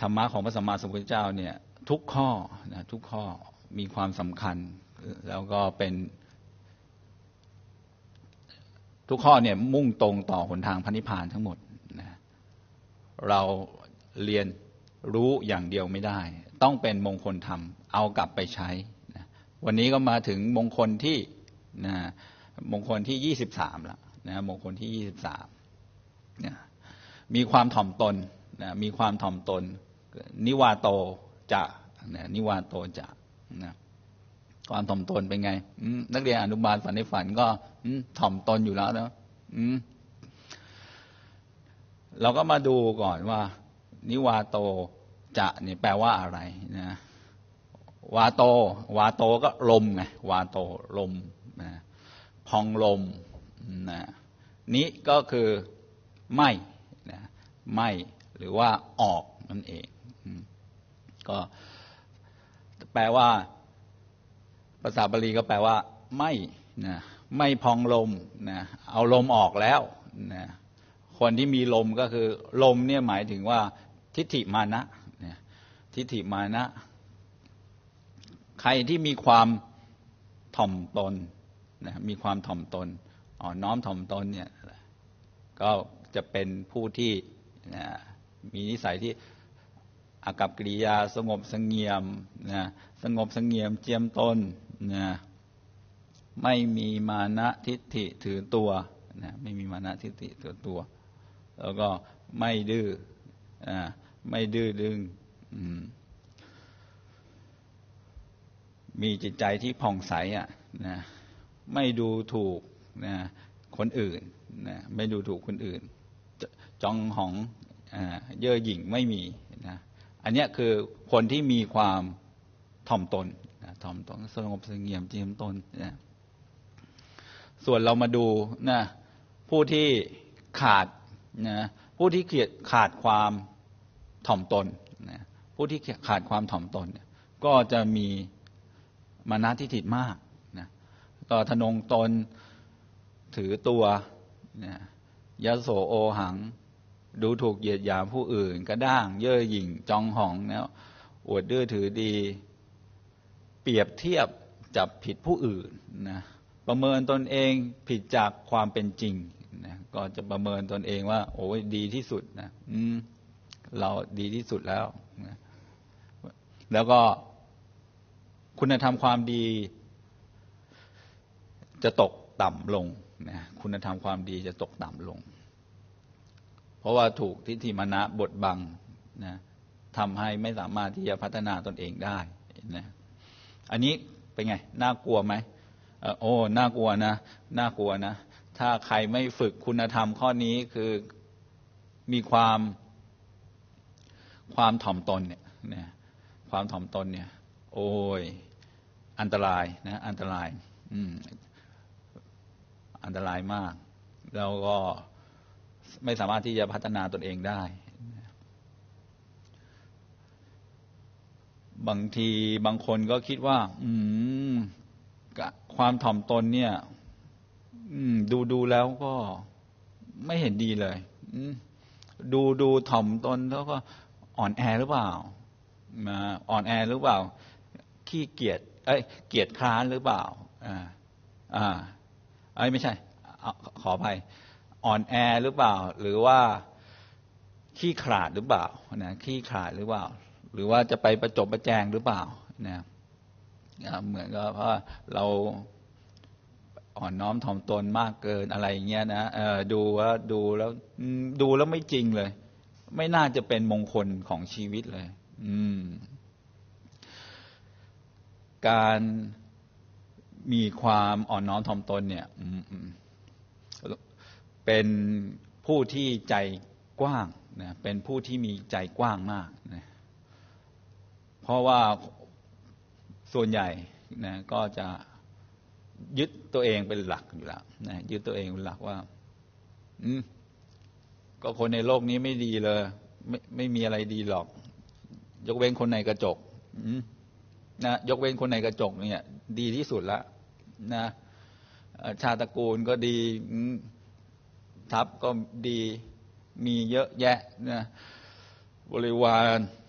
ธรรมะของพระสัมมาสัมพุทธเจ้าเนี่ยทุกข้อนะทุกข้อมีความสำคัญแล้วก็เป็นทุกข้อเนี่ยมุ่งตรงต่อหนทางพระนิพพานทั้งหมดนะเราเรียนรู้อย่างเดียวไม่ได้ต้องเป็นมงคลธรรมเอากลับไปใช้นะวันนี้ก็มาถึงมงคลที่นะมงคลที่23แล้วนะมงคลที่23นะมีความถ่อมตนนะมีความถ่อมตนนิวาโตจะนะนิวาโตจะนะความถ่อมตนเป็นไงนักเรียนอนุบาลฝันในฝันก็ถ่อมตนอยู่แล้วนะเราก็มาดูก่อนว่านิวาโตจะเนี่ยแปลว่าอะไรนะวาโตก็ลมไงวาโตลมนะพองลมนะนี้ก็คือไม่นะไม่หรือว่าออกนั่นเองก็แปลว่าภาษาบาลีก็แปลว่าไม่นะไม่พองลมนะเอาลมออกแล้วนะคนที่มีลมก็คือลมเนี่ยหมายถึงว่าทิฏฐิมานะนะทิฏฐิมานะใครที่มีความถ่อมตนนะมีความถ่อมตนอ่อนน้อมถ่อมตนเนี่ยก็จะเป็นผู้ที่นะมีนิสัยที่อากัปกิริยาสงบเสงี่ยมนะสงบเสงี่ยมเจียมตนนะไม่มีมานะทิฏฐิถือตัวนะไม่มีมานะทิฏฐิถือตัวแล้วก็ไม่ดื้อไม่ดื้อดึงมีจิตใจที่ผ่องใสนะไม่ดูถูกนะคนอื่นนะไม่ดูถูกคนอื่นจองหองเย่อหยิ่งไม่มีนะอันนี้คือคนที่มีความถ่อมตนนะถ่อมตนสงบเสงี่ยมเจียมตนนะส่วนเรามาดูนะผู้ที่ขาดนะผู้ที่ขาดความถ่อมตนนะผู้ที่ขาดความถ่อมตนก็จะมีมานะทิฏฐิมากนะก็ทะนงตนถือตัวนะยโสโอหังดูถูกเหยียดหยามผู้อื่นกระด้างเย่อหยิ่งจองหองแล้วอวดดื้อถือดีเปรียบเทียบจับผิดผู้อื่นนะประเมินตนเองผิดจากความเป็นจริงนะก็จะประเมินตนเองว่าโอ้ยดีที่สุดนะเราดีที่สุดแล้วนะแล้วก็คุณธรรมความดีจะตกต่ำลงนะคุณธรรมความดีจะตกต่ำลงเพราะว่าถูกทิฏฐิมานะบดบังนะทำให้ไม่สามารถที่จะพัฒนาตนเองได้นะอันนี้เป็นไงน่ากลัวไหมโอ้น่ากลัวนะน่ากลัวนะถ้าใครไม่ฝึกคุณธรรมข้อนี้คือมีความถ่อมตนเนี่ยนะความถ่อมตนเนี่ยโอ้ยอันตรายนะอันตรายอันตรายมากแล้วก็ไม่สามารถที่จะพัฒนาตนเองได้บางทีบางคนก็คิดว่าความถ่อมตนเนี่ยดูแล้วก็ไม่เห็นดีเลยดูถ่อมตนแล้วก็อ่อนแอหรือเปล่าอ่อนแอหรือเปล่าขี้เกียจเกียจคร้านหรือเปล่าไม่ใช่ขออภัยอ่อนแอหรือเปล่าหรือว่าขี้ขลาดหรือเปล่านะขี้ขลาดหรือเปล่าหรือว่าจะไปประจบประแจงหรือเปล่านะเหมือนกับเพราะเราอ่อนน้อมถ่อมตนมากเกินอะไรอย่างเงี้ยนะดูแล้วไม่จริงเลยไม่น่าจะเป็นมงคลของชีวิตเลยการมีความอ่อนน้อมถ่อมตนเนี่ยเป็นผู้ที่ใจกว้างนะเป็นผู้ที่มีใจกว้างมากนะเพราะว่าส่วนใหญ่นะก็จะยึดตัวเองเป็นหลักอยู่แล้วนะยึดตัวเองเป็นหลักว่าก็คนในโลกนี้ไม่ดีเลยไม่มีอะไรดีหรอกยกเว้นคนในกระจกนะยกเว้นคนในกระจกเนี่ยดีที่สุดแล้วนะชาติตระกูลก็ดีทรัพย์ก็ดีมีเยอะแยะนะบริวาร